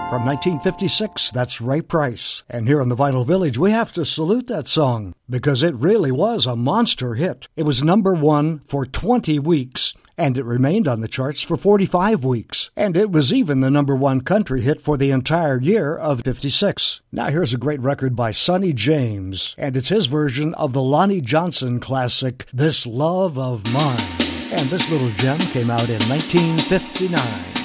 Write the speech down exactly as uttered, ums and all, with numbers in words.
From nineteen fifty-six, that's Ray Price. And here in the Vinyl Village, we have to salute that song because it really was a monster hit. It was number one for twenty weeks, and it remained on the charts for forty-five weeks. And it was even the number one country hit for the entire year of fifty-six. Now here's a great record by Sonny James, and it's his version of the Lonnie Johnson classic, This Love of Mine. And this little gem came out in nineteen fifty-nine.